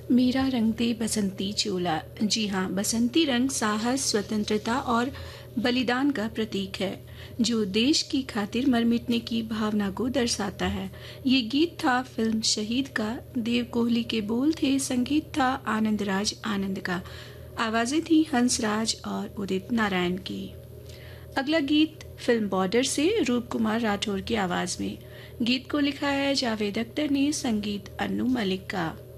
मेरा रंग दे बसंती चोला। जी हाँ, बसंती रंग साहस, स्वतंत्रता और बलिदान का प्रतीक है, जो देश की खातिर मर मिटने की भावना को दर्शाता है। ये गीत था फिल्म शहीद का। देव कोहली के बोल थे, संगीत था आनंद राज आनंद का, आवाजें थी हंसराज और उदित नारायण की। अगला गीत फिल्म बॉर्डर से रूप कुमार राठौर की आवाज में। गीत को लिखा है जावेद अख्तर ने, संगीत अन्नू मलिक का।